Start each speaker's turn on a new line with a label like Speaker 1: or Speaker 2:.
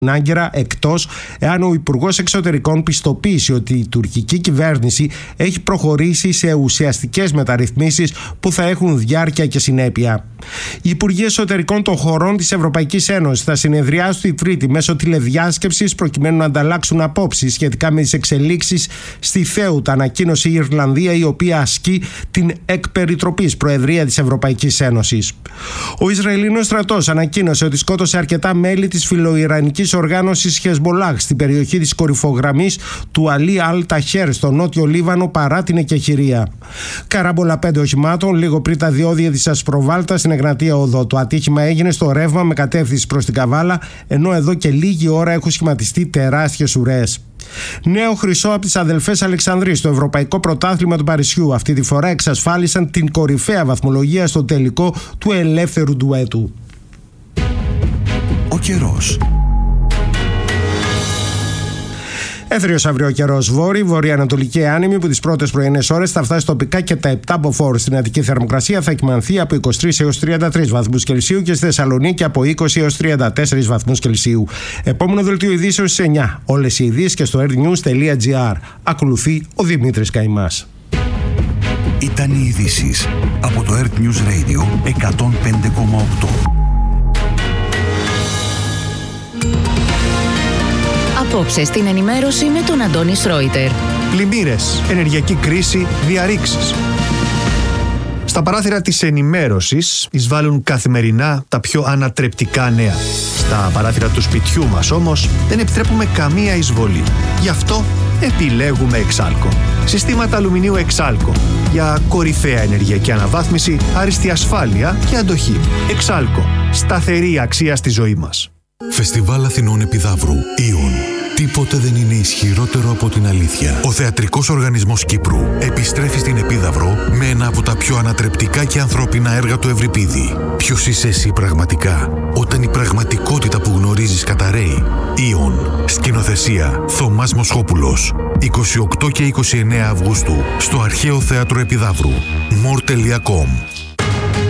Speaker 1: άγκαιρα, εκτός εάν ο Υπουργός Εξωτερικών πιστοποιήσει ότι η τουρκική κυβέρνηση έχει προχωρήσει σε ουσιαστικές μεταρρυθμίσεις που θα έχουν διάρκεια και συνέπεια. Οι Υπουργοί Εσωτερικών των χωρών της Ευρωπαϊκής Ένωσης θα συνεδριάσουν τη Τρίτη μέσω τηλεδιάσκεψης προκειμένου να ανταλλάξουν απόψεις σχετικά με τις εξελίξεις στη Θέουτα, ανακοίνωσε η Ιρλανδία, η οποία ασκεί την εκπεριτροπής προεδρία της Ευρωπαϊκής Ένωσης. Ο Ισραηλινός στρατός ανακοίνωσε ότι σκότωσε αρκετά μέλη της φιλοϊρανικής οργάνωσης Χεσμολάχ στην περιοχή της κορυφογραμμής του Αλί Αλ-Ταχέρ στο νότιο Λίβανο παρά την εκεχηρία. Καράμπολα 5 οχημάτων λίγο πριν τα διόδια της Ασπροβάλτα στην Εγνατία Οδό. Το ατύχημα έγινε στο ρεύμα με κατεύθυνση προς την Καβάλα, ενώ εδώ και λίγη ώρα έχουν σχηματιστεί τεράστιες ουρές. Νέο χρυσό από τις αδελφές Αλεξανδρής στο Ευρωπαϊκό Πρωτάθλημα του Παρισιού. Αυτή τη φορά εξασφάλισαν την κορυφαία βαθμολογία στο τελικό του ελεύθερου ντουέτου.
Speaker 2: Ο καιρός.
Speaker 1: Έθριος αύριο καιρός. Βορειοανατολική άνεμη που τις πρώτες πρωινές ώρες θα φτάσει τοπικά και τα 7 μποφόρ. Στην Αττική θερμοκρασία θα κυμανθεί από 23 έως 33 βαθμούς Κελσίου και στη Θεσσαλονίκη από 20 έως 34 βαθμούς Κελσίου. Επόμενο δελτίο ειδήσεων στις 9. Όλες οι ειδήσεις και στο earthnews.gr. Ακολουθεί ο Δημήτρης Καϊμάς.
Speaker 2: Ήταν οι ειδήσεις από το Earth News Radio 105,8.
Speaker 3: Απόψε στην ενημέρωση με τον Αντώνη Σρόιτερ.
Speaker 4: Πλημμύρες, ενεργειακή κρίση, διαρρήξεις. Στα παράθυρα της ενημέρωσης εισβάλλουν καθημερινά τα πιο ανατρεπτικά νέα. Στα παράθυρα του σπιτιού μας όμως δεν επιτρέπουμε καμία εισβολή. Γι' αυτό επιλέγουμε Εξάλκο. Συστήματα αλουμινίου Εξάλκο για κορυφαία ενεργειακή αναβάθμιση, άριστη ασφάλεια και αντοχή. Εξάλκο. Σταθερή αξία στη ζωή μας.
Speaker 5: Φεστιβάλ Αθηνών Επιδαύρου. Ιον. Τίποτε δεν είναι ισχυρότερο από την αλήθεια. Ο Θεατρικός Οργανισμός Κύπρου επιστρέφει στην Επίδαυρο με ένα από τα πιο ανατρεπτικά και ανθρώπινα έργα του Ευρυπίδη. Ποιος είσαι εσύ πραγματικά, όταν η πραγματικότητα που γνωρίζεις καταραίει? Ιον. Σκηνοθεσία Θωμάς Μοσχόπουλος. 28 και 29 Αυγούστου στο Αρχαίο Θέατρο Επιδαύρου. more.com